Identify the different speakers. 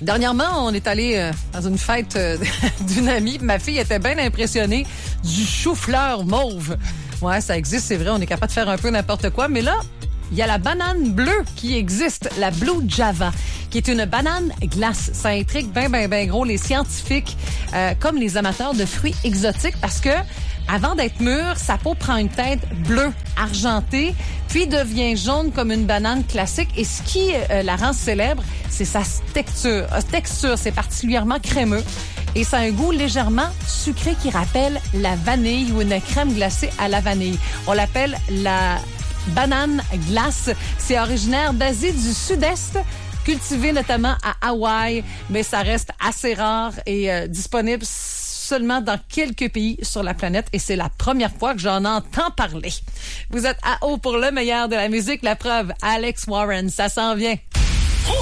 Speaker 1: Dernièrement, on est allé dans une fête d'une amie. Ma fille était bien impressionnée du chou-fleur mauve. Ouais, ça existe, c'est vrai, on est capable de faire un peu n'importe quoi. Mais là, il y a la banane bleue qui existe, la Blue Java, qui est une banane glace. Ça intrigue bien gros les scientifiques comme les amateurs de fruits exotiques parce que avant d'être mûre, sa peau prend une teinte bleue, argentée, puis devient jaune comme une banane classique. Et ce qui la rend célèbre, c'est sa texture. Texture, c'est particulièrement crémeux. Et ça a un goût légèrement sucré qui rappelle la vanille ou une crème glacée à la vanille. On l'appelle la banane glace. C'est originaire d'Asie du Sud-Est, cultivé notamment à Hawaï, mais ça reste assez rare et disponible seulement dans quelques pays sur la planète et c'est la première fois que j'en entends parler. Vous êtes à haut pour le meilleur de la musique, la preuve, Alex Warren, ça s'en vient.